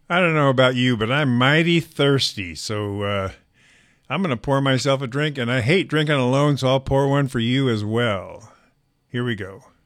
I don't know about you, but I'm mighty thirsty, so I'm going to pour myself a drink, and I hate drinking alone, so I'll pour one for you as well. Here we go.